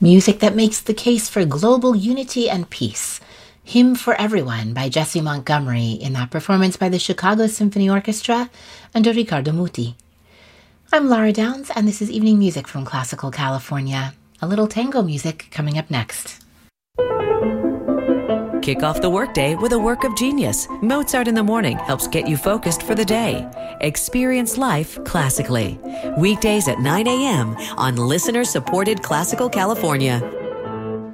Music that makes the case for global unity and peace. Hymn for Everyone by Jesse Montgomery in that performance by the Chicago Symphony Orchestra under Riccardo Muti. I'm Laura Downs, and this is Evening Music from Classical California. A little tango music coming up next. Kick off the workday with a work of genius. Mozart in the Morning helps get you focused for the day. Experience life classically. Weekdays at 9 a.m. on listener-supported Classical California.